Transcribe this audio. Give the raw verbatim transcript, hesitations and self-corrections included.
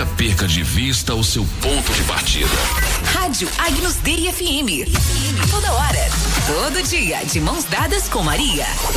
Nunca perca de vista o seu ponto de partida. Rádio Agnus Dei F M. Toda hora, todo dia, de mãos dadas com Maria.